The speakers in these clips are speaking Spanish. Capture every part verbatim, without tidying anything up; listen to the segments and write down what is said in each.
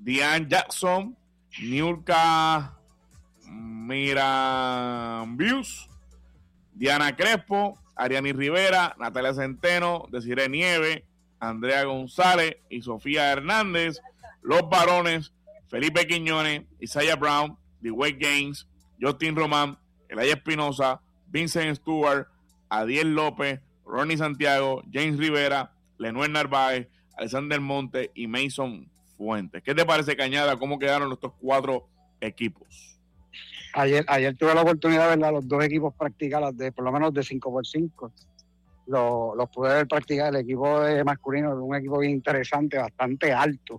Diane Jackson, Niurka Mirambius, Diana Crespo, Ariani Rivera, Natalia Centeno, Desiree Nieves, Andrea González y Sofía Hernández. Los varones, Felipe Quiñones, Isaiah Brown, Dwayne Gaines, Justin Román, Elaya Espinosa, Vincent Stewart, Adiel López, Ronnie Santiago, James Rivera, Lenuel Narváez, Alexander Monte y Mason Fuentes. ¿Qué te parece, Cañada? ¿Cómo quedaron estos cuatro equipos? Ayer, ayer tuve la oportunidad de ver a los dos equipos practicar, de, por lo menos de cinco por cinco. Los, los pude ver practicar. El equipo de masculino es un equipo bien interesante, bastante alto.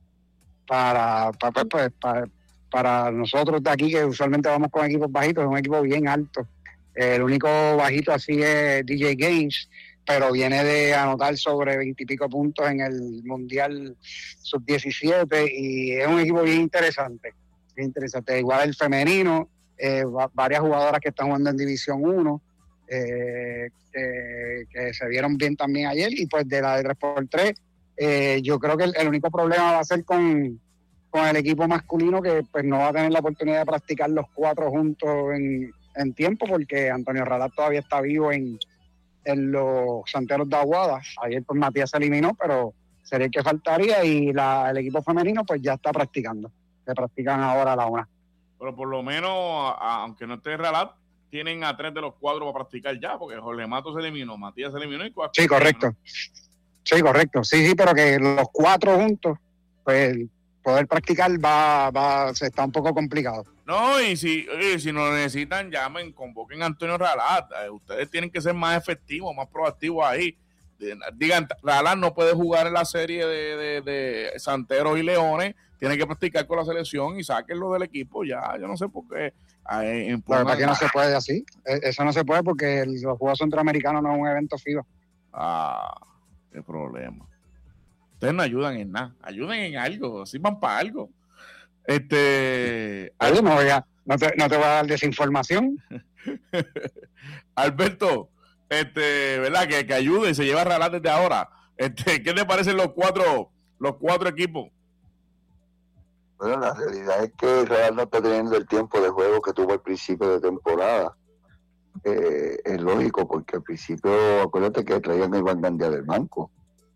Para, para, para, para, para nosotros de aquí, que usualmente vamos con equipos bajitos, es un equipo bien alto. El único bajito así es D J Gaines, pero viene de anotar sobre veintipico puntos en el Mundial sub diecisiete y es un equipo bien interesante. Bien interesante. Igual el femenino, eh, va, varias jugadoras que están jugando en División uno, eh, eh, que se vieron bien también ayer, y pues de la de tres por tres, eh, yo creo que el, el único problema va a ser con, con el equipo masculino, que pues no va a tener la oportunidad de practicar los cuatro juntos en, en tiempo, porque Antonio Ralat todavía está vivo en, en los Santeros de Aguada. Ayer pues Matías se eliminó, pero sería el que faltaría, y la, el equipo femenino pues ya está practicando. Se practican ahora a la una. Pero por lo menos, a, aunque no esté Ralat, tienen a tres de los cuatro para practicar ya, porque Jorge Mato se eliminó, Matías se eliminó y cuatro. Sí, correcto. ¿No? Sí, correcto. Sí, sí, pero que los cuatro juntos, pues poder practicar va, va, se está un poco complicado. No, y si, y si no necesitan, llamen, convoquen a Antonio Ralat. Eh, ustedes tienen que ser más efectivos, más proactivos ahí. Digan, Ralat no puede jugar en la serie de, de, de Santeros y Leones, tiene que practicar con la selección y sáquenlo del equipo ya. Yo no sé por qué. Eh, ¿Para qué no se puede así? Eso no se puede porque el, los Juegos Centroamericanos no es un evento FIBA. Ah, qué problema. Ustedes no ayudan en nada, ayuden en algo, sirvan para algo. Este. Ay, no, ya, no, te, no te voy a dar desinformación. Alberto, este, ¿verdad? Que, que ayude y se lleva a Ralat desde ahora. Este, ¿qué te parecen los cuatro, los cuatro equipos? Bueno, la realidad es que Ralat no está teniendo el tiempo de juego que tuvo al principio de temporada. Eh, es lógico, porque al principio, acuérdate que traían el Iván Gandia del banco.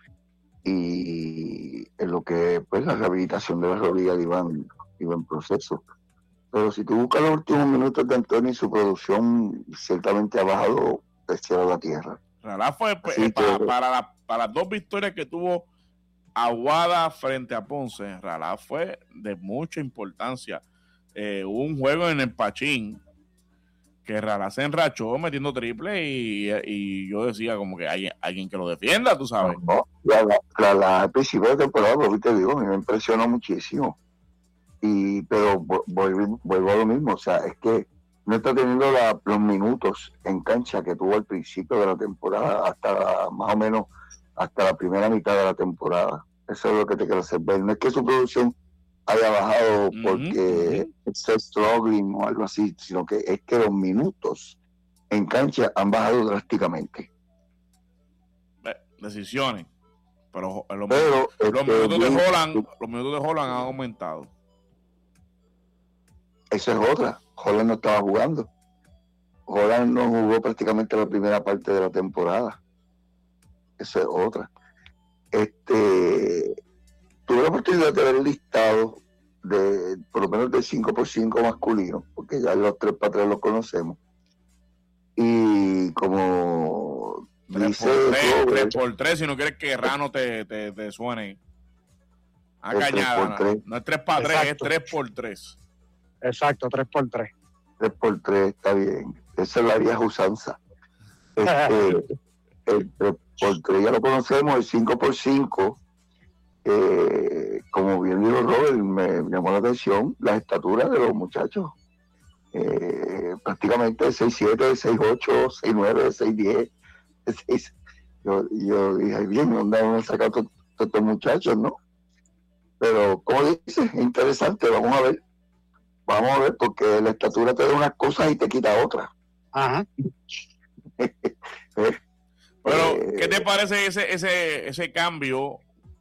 Y en lo que, pues, la rehabilitación de la rodilla iba en proceso. Pero si tú buscas los últimos minutos de Antonio y su producción, ciertamente ha bajado del cielo a la tierra. Ralat fue pues, eh, para, que, para, la, para las dos victorias que tuvo Aguada frente a Ponce, Ralat fue de mucha importancia. Eh, hubo un juego en el Pachín que Ralat se enrachó metiendo triple y, y yo decía como que hay alguien que lo defienda, tú sabes. No, la, la, la, la al principio de temporada, lo que te digo, me impresionó muchísimo. Y pero vuelvo, vuelvo a lo mismo, o sea, es que no está teniendo la, los minutos en cancha que tuvo al principio de la temporada, hasta la, más o menos hasta la primera mitad de la temporada. Eso es lo que te quiero hacer ver. No es que su producción haya bajado porque uh-huh. esté struggling o algo así, sino que es que los minutos en cancha han bajado drásticamente. Decisiones. Pero los, pero, los, este, minutos de Holland, los minutos de Holland han aumentado. Esa es otra. Holland no estaba jugando. Holland no jugó prácticamente la primera parte de la temporada. Esa es otra. Este, tuve la oportunidad de ver el listado de por lo menos de cinco por cinco masculino, porque ya los tres para tres los conocemos. Y como dice tres por tres, si no quieres que Rano te, te, te suene a cañada. No, no es tres para tres, es tres por tres. Exacto, tres por tres. tres por tres, está bien. Esa es la vieja usanza. Este, el tres por tres ya lo conocemos, el cinco por cinco, eh, como bien dijo Robert, me, me llamó la atención las estaturas de los muchachos. Eh, prácticamente seis siete, seis ocho, seis nueve, seis diez. seis. Yo, yo dije, ay, bien, ¿dónde han sacado todos estos muchachos, no? Pero, como dices, es interesante, vamos a ver. Vamos a ver, porque la estatura te da unas cosas y te quita otras. Ajá. Pero, ¿qué te parece ese ese ese cambio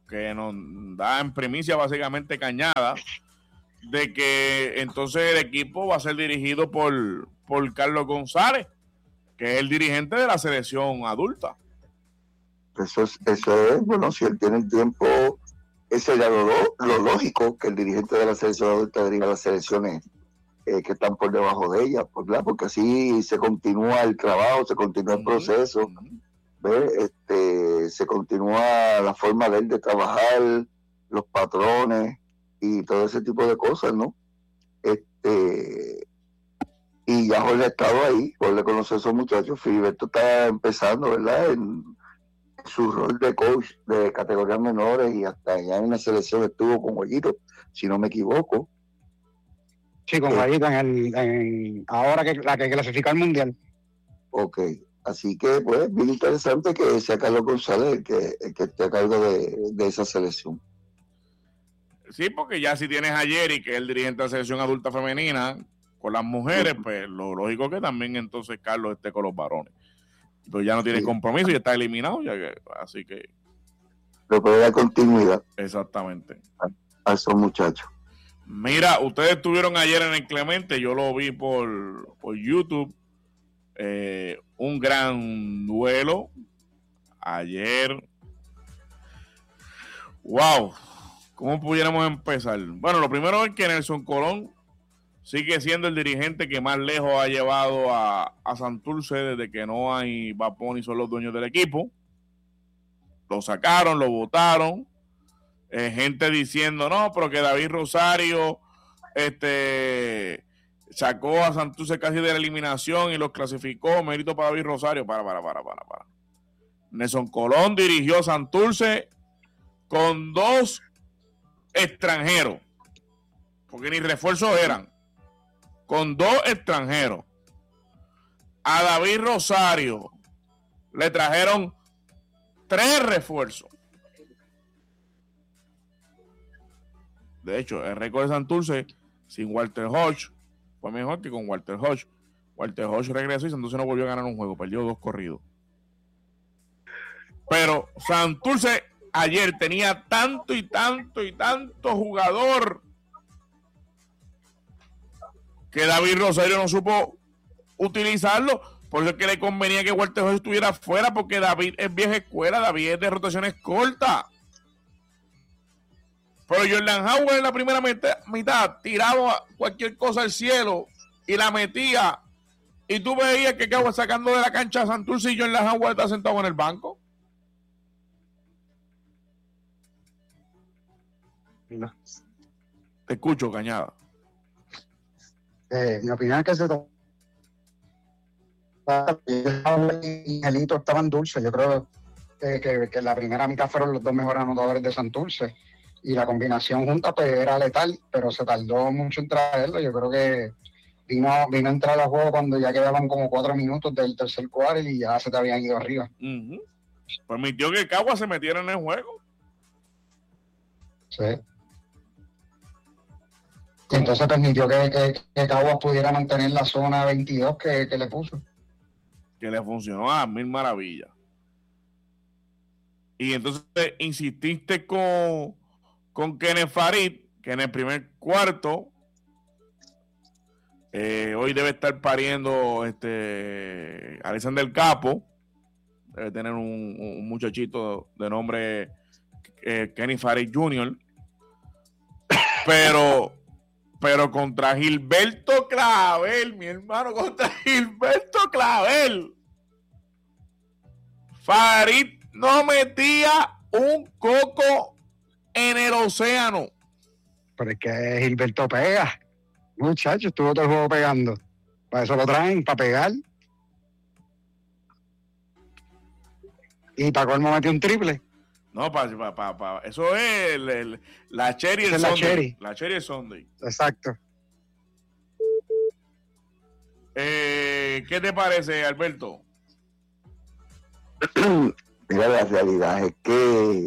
que nos da en primicia básicamente Cañada, de que entonces el equipo va a ser dirigido por, por Carlos González, que es el dirigente de la selección adulta. Eso es, eso es, bueno, si él tiene el tiempo, ese sería lo, lo lógico, que el dirigente de la selección adulta dirija las selecciones eh, que están por debajo de ella, ¿verdad? Porque así se continúa el trabajo, se continúa el uh-huh. proceso, uh-huh. ¿ves? Este, se continúa la forma de él de trabajar, los patrones y todo ese tipo de cosas, ¿no? Este, y ya Jorge ha estado ahí, Jorge conoce a esos muchachos. Filiberto está empezando, ¿verdad? En su rol de coach de categorías menores y hasta ya en una selección estuvo con Guayito, si no me equivoco. Sí, con Guayito en el, en, ahora que la que clasifica al mundial. Ok, así que pues bien interesante que sea Carlos González el que, el que esté a cargo de, de esa selección. Sí, porque ya si tienes a Jerry, que es el dirigente de la selección adulta femenina, con las mujeres, pues lo lógico que también entonces Carlos esté con los varones. Pues ya no tiene sí. compromiso y está eliminado, ya que, así que... Le puede dar continuidad. Exactamente. A, a esos muchachos. Mira, ustedes estuvieron ayer en el Clemente, yo lo vi por, por YouTube, eh, un gran duelo ayer. ¡Wow! ¿Cómo pudiéramos empezar? Bueno, lo primero es que Nelson Colón sigue siendo el dirigente que más lejos ha llevado a, a Santurce desde que no hay Bad Bunny, son los dueños del equipo. Lo sacaron, lo votaron. Eh, gente diciendo, no, pero que David Rosario este, sacó a Santurce casi de la eliminación y los clasificó. Mérito para David Rosario. Para, para, para, para, para. Nelson Colón dirigió Santurce con dos extranjeros, porque ni refuerzos eran, con dos extranjeros. A David Rosario le trajeron tres refuerzos. De hecho, el récord de Santurce sin Walter Hodge fue mejor que con Walter Hodge. Walter Hodge regresó y Santurce no volvió a ganar un juego, perdió dos corridos. Pero Santurce ayer tenía tanto y tanto y tanto jugador que David Rosario no supo utilizarlo. Por eso es que le convenía que Walter Hodge estuviera fuera, porque David es vieja escuela, David es de rotaciones cortas. Pero Jordan Howard en la primera mitad, mitad tiraba cualquier cosa al cielo y la metía. Y tú veías que acababa sacando de la cancha a Santurce y Jordan Howard está sentado en el banco. No. Te escucho, Cañada. Eh, mi opinión es que se y Angelito estaban dulces. Yo creo que, que, que la primera mitad fueron los dos mejores anotadores de Santurce y la combinación junta pues era letal, pero se tardó mucho en traerlo. Yo creo que vino, vino a entrar al juego cuando ya quedaban como cuatro minutos del tercer cuarto y ya se te habían ido arriba. Uh-huh. Permitió que Cagua se metiera en el juego. Sí. Y entonces permitió que, que, que Caguas pudiera mantener la zona veintidós que, que le puso. Que le funcionó a mil maravillas. Y entonces insististe con, con Kenneth Farid, que en el primer cuarto eh, hoy debe estar pariendo este Alexander Capo. Debe tener un, un muchachito de nombre eh, Kenneth Farid junior Pero Pero contra Gilberto Clavel, mi hermano, contra Gilberto Clavel, Farid no metía un coco en el océano. Pero es que Gilberto pega. Muchacho, estuvo todo el juego pegando. Para eso lo traen, para pegar. Y para colmo metió un triple. No, para pa, pa, pa. Eso es el, el, la Cherry el es Sunday. La Cherry. La Cherry el Sunday. Exacto. Eh, ¿Qué te parece, Alberto? Mira, la realidad es que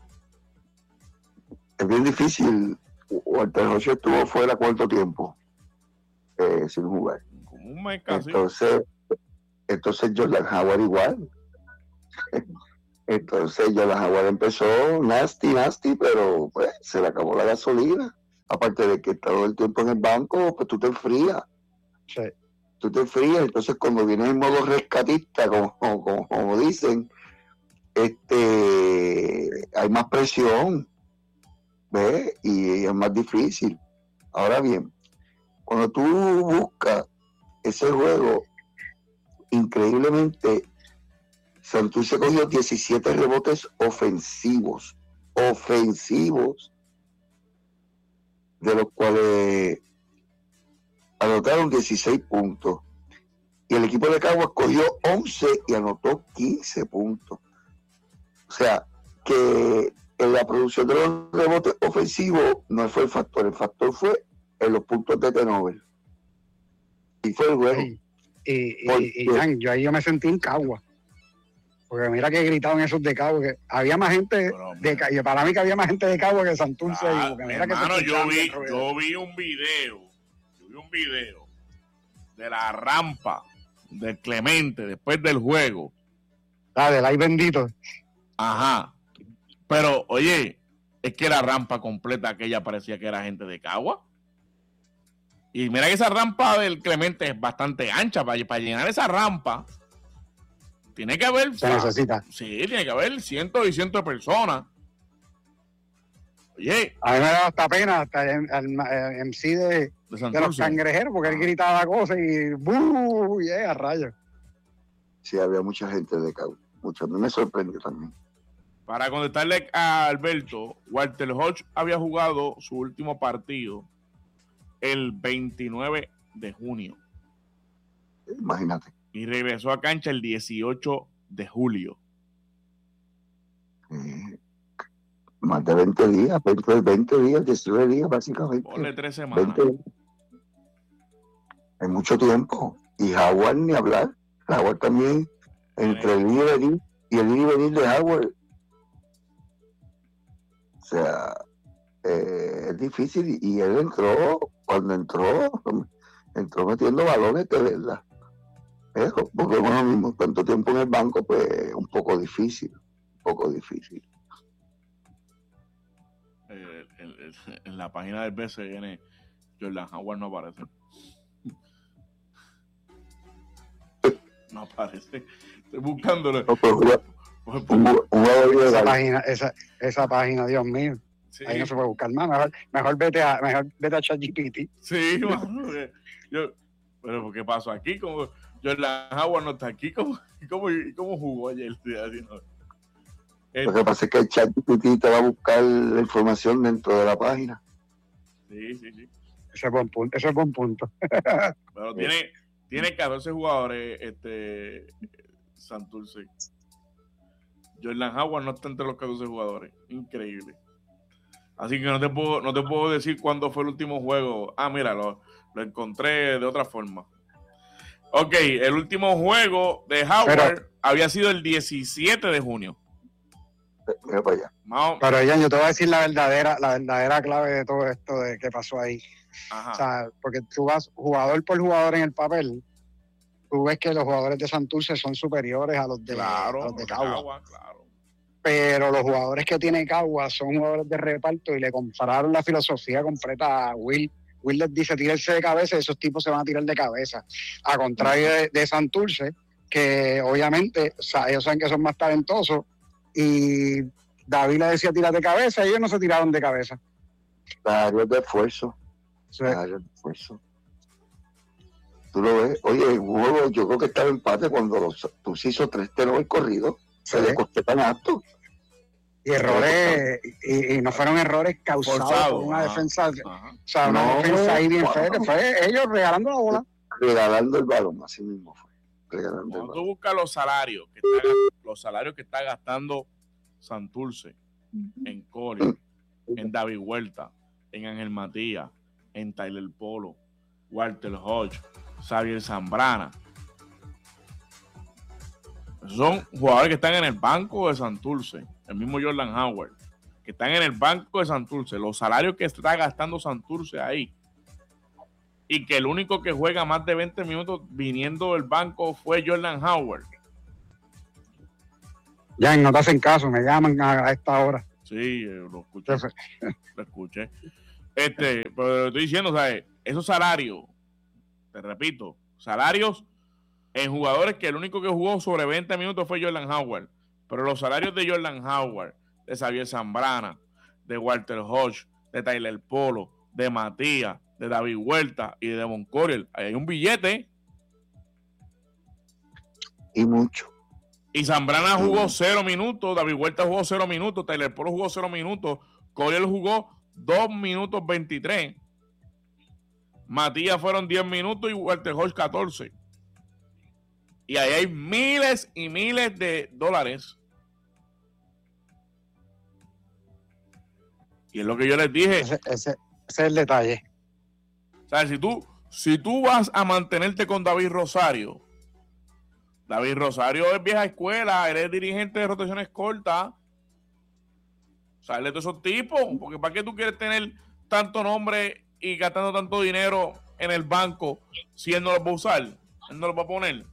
es bien difícil. Walter Hodge estuvo fuera cuánto tiempo eh, sin jugar. Como un mes casi. Entonces, entonces Jordan Howard igual. Entonces ya la Jaguar empezó nasty, nasty, pero pues se le acabó la gasolina. Aparte de que todo el tiempo en el banco, pues tú te enfrías. Sí. Tú te enfrías, entonces cuando vienes en modo rescatista, como, como, como dicen, este, hay más presión, ¿ves? Y es más difícil. Ahora bien, cuando tú buscas ese juego, increíblemente, Santurce cogió diecisiete rebotes ofensivos, ofensivos, de los cuales anotaron dieciséis puntos. Y el equipo de Caguas cogió once y anotó quince puntos. O sea, que en la producción de los rebotes ofensivos no fue el factor, el factor fue en los puntos de turnover. Y fue el juego. Ay, y, y, y Jan, yo ahí yo me sentí en Cagua. Porque mira que gritaban esos de Cagua, que había más gente Pero, de Cagua. Para mí que había más gente de Cagua que de Santurce. Ah, porque mi mira que se hermano, yo escuchaban vi, dentro de- yo vi un video, yo vi un video de la rampa del Clemente después del juego. Ah, del ay bendito. Ajá. Pero, oye, es que la rampa completa aquella parecía que era gente de Cagua. Y mira que esa rampa del Clemente es bastante ancha. Para, para llenar esa rampa, tiene que haber. Se necesita. Sí, tiene que haber cientos y cientos de personas. Oye, A mí me daba hasta pena, hasta el, el, el M C de, de de los Santurce. cangrejeros, porque él gritaba cosas y ¡buh! Y yeah, a rayos. Sí, había mucha gente de Caguas. Mucho. A mí me sorprendió también. Para contestarle a Alberto, Walter Hodge había jugado su último partido el veintinueve de junio Imagínate. y regresó a cancha el dieciocho de julio. Eh, más de veinte días, veinte, veinte días, diecinueve días básicamente. Ponle tres semanas. veinte, es mucho tiempo. Y Jaguar ni hablar. Jaguar también, entre el ir y venir y el ir y venir de Jaguar. O sea, eh, es difícil. Y él entró, cuando entró, entró metiendo balones de verdad. Eso, porque bueno, mismo, tanto tiempo en el banco, pues un poco difícil. Un poco difícil. Eh, el- el- en la página del B C N, Jordan Howard no aparece. No aparece. Estoy buscándolo. No, pues, una- Pues, pues, un, un jugador Esa ilegal. página, esa, esa página, Dios mío. sí, Ahí no se puede buscar más. Mejor, mejor vete a, mejor vete a ChatGPT. sí, mano, que yo, pero ¿qué pasó aquí? Como Jordan Howard no está aquí, ¿cómo, cómo, cómo jugó ayer? Así, no. Lo que pasa es que el ChatGPT te va a buscar la información dentro de la página. Sí, sí, sí. Ese es buen punto. Ese es buen punto. Pero tiene, tiene catorce jugadores, este Santurce. Jordan Howard no está entre los catorce jugadores. Increíble. Así que no te puedo, no te puedo decir cuándo fue el último juego. Ah, mira, lo, lo encontré de otra forma. Ok, el último juego de Howard Pero- había sido el diecisiete de junio. Mira para allá. Más o- Pero Jan, yo te voy a decir la verdadera, la verdadera clave de todo esto de que pasó ahí. Ajá. O sea, porque tú vas jugador por jugador en el papel, tú ves que los jugadores de Santurce son superiores a los de, claro, a los de los Cagua. Cagua, claro. Pero los jugadores que tiene Cagua son jugadores de reparto y le compararon la filosofía completa a Will. Will les dice, tírense de cabeza y esos tipos se van a tirar de cabeza. A contrario de, de Santurce, que obviamente, o sea, ellos saben que son más talentosos y David le decía tirar de cabeza y ellos no se tiraron de cabeza. Las áreas de esfuerzo. O sea, Las áreas de esfuerzo. Tú lo ves. Oye, el juego, yo creo que estaba empate cuando los, tú se hizo tres tenos el corrido. Se Sí. le costó tan alto. y errores, y, y no fueron errores causados Forzado, por una ajá. defensa, Ajá. o sea, una No, defensa ahí bien wow. fea, que fue ellos regalando la bola. Regalando el balón, así mismo fue. Regalando el Cuando tú balón. buscas los salarios que está, los salarios que está gastando Santurce en Coli, en David Huerta, en Ángel Matías, en Tyler Polo, Walter Hodge, Xavier Zambrana. Son jugadores que están en el banco de Santurce, el mismo Jordan Howard, que están en el banco de Santurce, los salarios que está gastando Santurce ahí, y que el único que juega más de veinte minutos viniendo del banco fue Jordan Howard. Ya no te hacen caso, me llaman a, a esta hora. Sí, lo escuché. Lo escuché. Este, pero estoy diciendo, ¿sabes? Esos salarios, te repito, salarios en jugadores que el único que jugó sobre veinte minutos fue Jordan Howard. Pero los salarios de Jordan Howard, de Xavier Zambrana, de Walter Hodge, de Tyler Polo, de Matías, de David Huerta y de Devon Coriel, ahí hay un billete. Y mucho. Y Zambrana jugó cero minutos, David Huerta jugó cero minutos, Tyler Polo jugó cero minutos, Coriel jugó dos minutos veintitrés. Matías fueron diez minutos y Walter Hodge catorce. Y ahí hay miles y miles de dólares. Y es lo que yo les dije. Ese, ese, ese es el detalle. O sea, si tú, si tú vas a mantenerte con David Rosario, David Rosario es vieja escuela, eres dirigente de rotaciones cortas, sale de todos esos tipos, porque ¿para qué tú quieres tener tanto nombre y gastando tanto dinero en el banco si él no lo va a usar? Él no lo va a poner.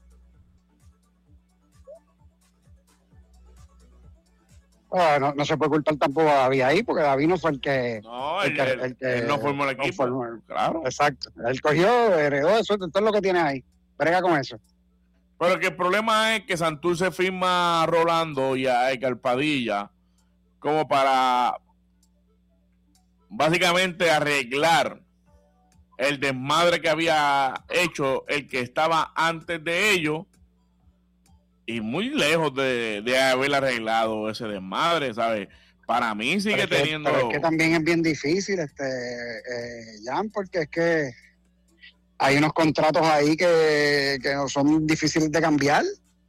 Oh, no, no se puede culpar tampoco a David ahí, porque David no fue el que... No, el él, que, él, el que él no formó el equipo. No formó. Claro. Exacto. Él cogió, heredó eso, todo lo que tiene ahí. Brega con eso. Pero que el problema es que Santurce firma a Rolando y a Edgar Padilla como para básicamente arreglar el desmadre que había hecho el que estaba antes de ellos, y muy lejos de, de haber arreglado ese desmadre, ¿sabes? Para mí sigue pero es que, teniendo... Pero es que también es bien difícil, este eh, Jan, porque es que hay unos contratos ahí que, que son difíciles de cambiar.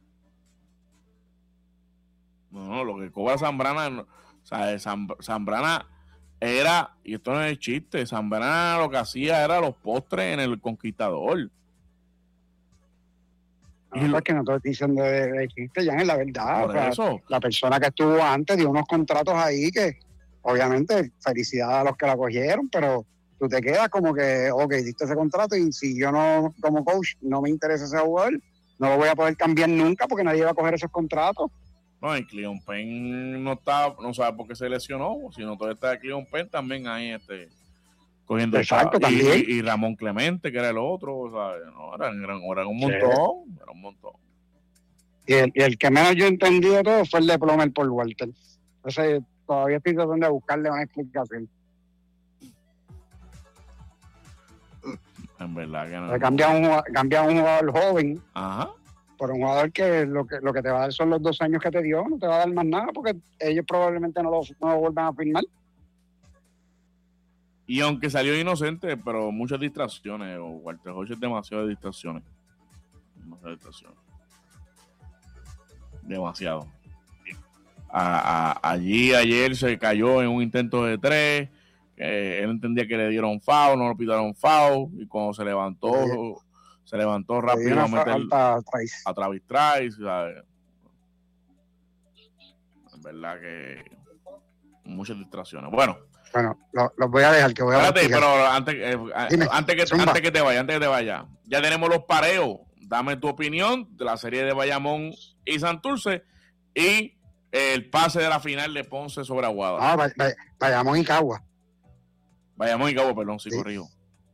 No, lo que cobra Zambrana, o sea, Zambrana era, y esto no es chiste, Zambrana lo que hacía era los postres en el Conquistador. Y lo que no estoy diciendo de, de chiste, ya es la verdad. Por o sea, eso. La persona que estuvo antes dio unos contratos ahí que, obviamente, felicidades a los que la cogieron, pero tú te quedas como que, ok, diste ese contrato y si yo no, como coach, no me interesa ese jugador, no lo voy a poder cambiar nunca porque nadie va a coger esos contratos. No, y Cleon Penn no está, no sabe por qué se lesionó, sino todavía está Cleon Penn también ahí este, cogiendo. Exacto, y, también. Y, y Ramón Clemente, que era el otro, ¿sabes? No, eran, eran, eran un montón, sí. Era un montón. Y el, y el que menos yo he entendido de todo fue el de Plomer por Walter. Entonces, todavía estoy tratando de buscarle una explicación. En verdad que no. Cambia un, cambia un jugador joven. Ajá. Por un jugador que lo, que lo que te va a dar son los dos años que te dio, no te va a dar más nada porque ellos probablemente no lo, no lo vuelvan a firmar. Y aunque salió inocente, pero muchas distracciones. Walter Hodge es demasiado de distracciones. Demasiadas distracciones. Demasiado. A, a, allí ayer se cayó en un intento de tres. Eh, él entendía que le dieron foul, no lo pidieron foul. Y cuando se levantó, sí. se levantó rápido a meter a, a Travis Trice. ¿Sabes? En verdad que muchas distracciones. Bueno. Bueno, los lo voy a dejar que voy a Espérate, pero antes, eh, Dime, antes, que, antes que te vaya, antes que te vaya, ya tenemos los pareos. Dame tu opinión de la serie de Bayamón y Santurce y el pase de la final de Ponce sobre Aguada. Ah, Bay, Bay, Bayamón y Cagua. Bayamón y Cagua, perdón, sí, sí. corrijo.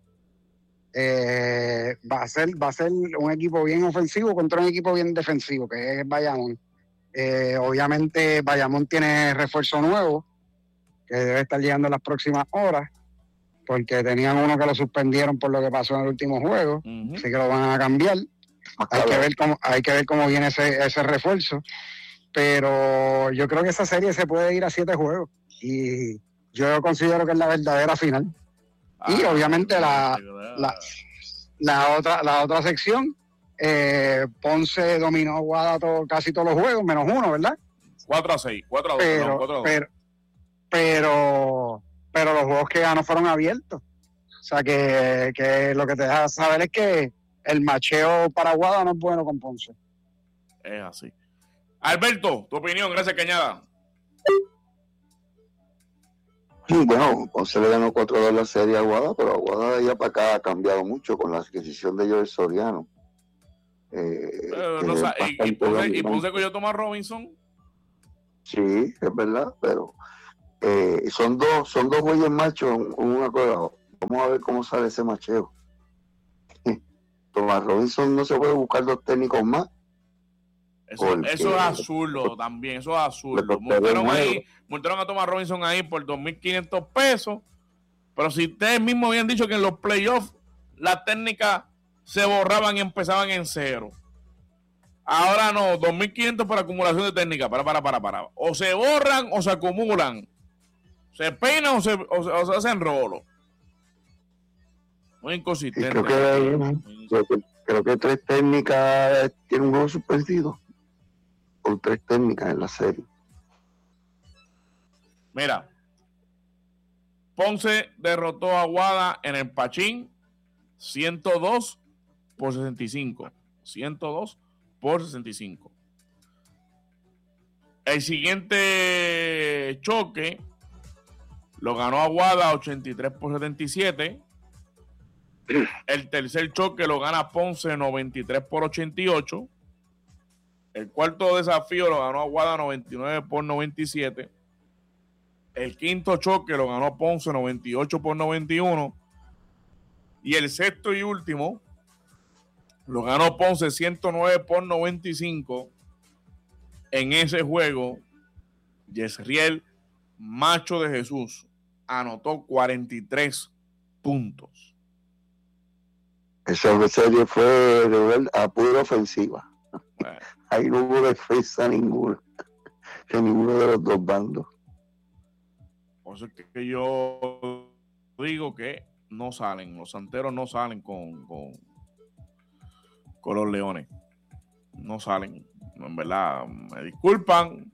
Eh, va a ser, va a ser un equipo bien ofensivo contra un equipo bien defensivo, que es Bayamón. Eh, obviamente Bayamón tiene refuerzo nuevo que debe estar llegando en las próximas horas, porque tenían uno que lo suspendieron por lo que pasó en el último juego, uh-huh. así que lo van a cambiar. Hay que ver cómo, hay que ver cómo viene ese, ese refuerzo, pero yo creo que esa serie se puede ir a siete juegos y yo considero que es la verdadera final. Ah, y obviamente la, la, la otra la otra sección, eh, Ponce dominó a Aguada todo, casi todos los juegos, menos uno, ¿verdad? cuatro a seis, cuatro a dos, pero, no, cuatro a dos. Pero, pero, pero los juegos que ganó fueron abiertos. O sea que, que lo que te deja saber es que el macheo para Aguada no es bueno con Ponce. Es así. Alberto, tu opinión, gracias Cañada. Bueno, Ponce le ganó cuatro a dos la serie a Aguada, pero Aguada de allá para acá ha cambiado mucho con la adquisición de Joel Soriano. Eh, pero no, ¿Y, y Ponce, y Ponce cogió a Tomás Robinson? Sí, es verdad, pero eh, son dos, son dos bueyes machos, uno colado. Vamos a ver cómo sale ese macheo. Thomas Robinson no se puede buscar dos técnicos más. Eso, eso es absurdo también, eso es absurdo. Multaron, ahí, multaron a Thomas Robinson ahí por dos mil quinientos pesos, pero si ustedes mismos habían dicho que en los playoffs las técnicas se borraban y empezaban en cero. Ahora no, dos mil quinientos por acumulación de técnica. Para, para, para, para. O se borran o se acumulan. Se peinan o se, o, o se hacen rolo. Muy inconsistente. Creo que, creo, que, creo que tres técnicas tienen un juego suspendido. O tres técnicas en la serie. Mira. Ponce derrotó a Aguada en el Pachín ciento dos por sesenta y cinco. ciento dos por sesenta y cinco. El siguiente choque lo ganó Aguada ochenta y tres por setenta y siete. El tercer choque lo gana Ponce noventa y tres por ochenta y ocho. El cuarto desafío lo ganó Aguada noventa y nueve por noventa y siete. El quinto choque lo ganó Ponce noventa y ocho por noventa y uno. Y el sexto y último lo ganó Ponce ciento nueve por noventa y cinco. En ese juego, Yesriel Macho de Jesús anotó cuarenta y tres puntos. Esa serie fue de verdad a pura ofensiva. Bueno. Ahí no hubo defensa ninguna de ninguno de los dos bandos. Por eso es que yo digo que no salen, los santeros no salen con, con, con los leones. No salen. En verdad, me disculpan,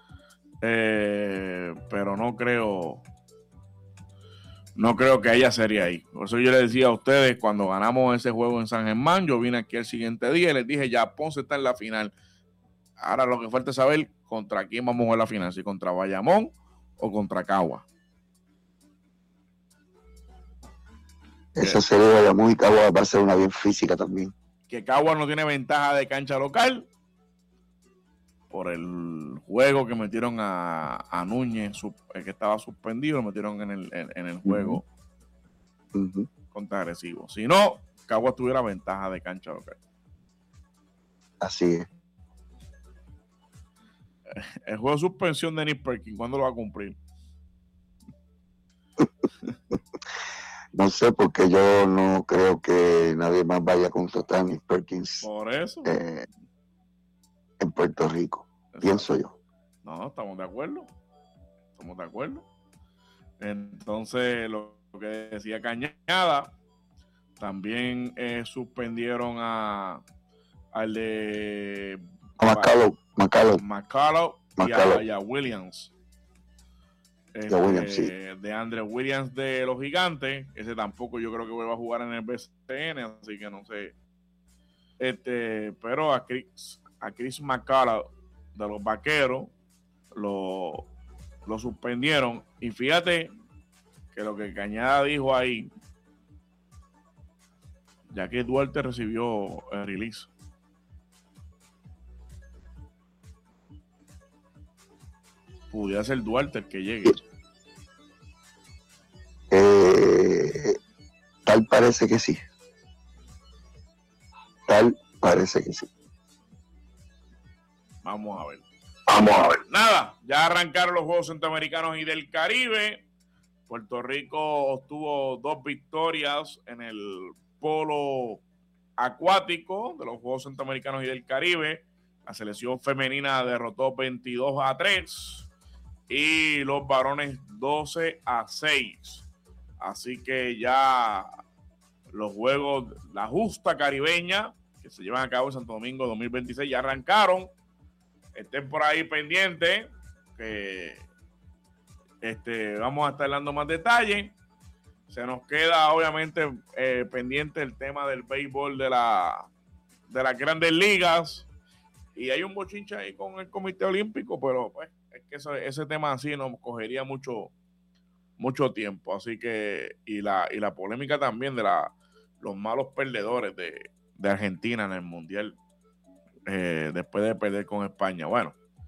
eh, pero no creo no creo que haya serie ahí. Por eso yo les decía a ustedes, cuando ganamos ese juego en San Germán, yo vine aquí el siguiente día y les dije, ya Ponce está en la final. Ahora lo que falta es saber contra quién vamos a jugar la final, si contra Bayamón o contra Cagua. Esa serie de Bayamón y Cagua va a ser una bien física también. Que Cagua no tiene ventaja de cancha local por el juego que metieron a, a Núñez, que estaba suspendido, lo metieron en el, en, en el juego uh-huh. contra Arecibo. Si no, Cagua tuviera ventaja de cancha local. Así es. El juego de suspensión de Nick Perkins, ¿cuándo lo va a cumplir? No sé, porque yo no creo que nadie más vaya a contratar a Nick Perkins. Por eso. Eh, en Puerto Rico, exacto. Pienso yo. No, estamos de acuerdo. Estamos de acuerdo. Entonces, lo que decía Cañada, también eh, suspendieron a al de a Macalo, Macalo. Macalo y a, y a Williams. Este, Williams sí. De Andre Williams de los Gigantes. Ese tampoco yo creo que vuelva a jugar en el B C N, así que no sé. Este, pero a Chris, a Chris Macalo de los Vaqueros lo, lo suspendieron. Y fíjate que lo que Cañada dijo ahí, ya que Duarte recibió el release. Pudiera ser Duarte el que llegue. Eh, tal parece que sí. Tal parece que sí. Vamos a ver. Vamos a ver. Nada, ya arrancaron los Juegos Centroamericanos y del Caribe. Puerto Rico obtuvo dos victorias en el polo acuático de los Juegos Centroamericanos y del Caribe. La selección femenina derrotó veintidós a tres y los varones doce a seis. Así que ya los juegos, la justa caribeña, que se llevan a cabo en Santo Domingo dos mil veintiséis, ya arrancaron. Estén por ahí pendientes, que este, vamos a estar dando más detalles. Se nos queda obviamente eh, pendiente el tema del béisbol de, la, de las grandes ligas. Y hay un bochinche ahí con el Comité Olímpico, pero pues es que eso, ese tema así nos cogería mucho, mucho tiempo. Así que, y la, y la polémica también de la, los malos perdedores de, de Argentina en el Mundial, eh, después de perder con España. Bueno,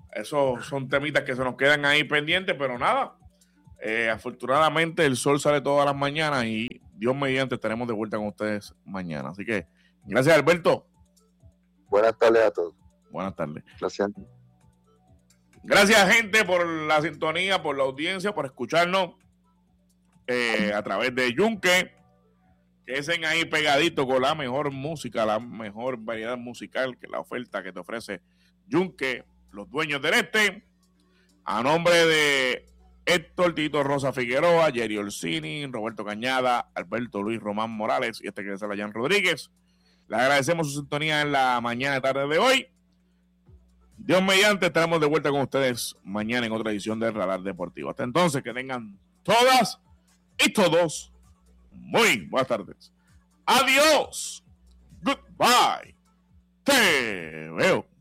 esos son temitas que se nos quedan ahí pendientes, pero nada. Eh, afortunadamente el sol sale todas las mañanas y Dios mediante estaremos de vuelta con ustedes mañana. Así que gracias, Alberto. Buenas tardes a todos. Buenas tardes. Gracias. Gracias, gente, por la sintonía, por la audiencia, por escucharnos eh, a través de Yunque. Queden ahí pegaditos con la mejor música, la mejor variedad musical, que la oferta que te ofrece Yunque, los dueños del este. A nombre de Héctor Tito Rosa Figueroa, Jerry Orsini, Roberto Cañada, Alberto Luis Román Morales y este que es Jan Rodríguez. Le agradecemos su sintonía en la mañana y tarde de hoy. Dios mediante, estaremos de vuelta con ustedes mañana en otra edición de Radar Deportivo. Hasta entonces, que tengan todas y todos muy buenas tardes. Adiós. Goodbye. Te veo.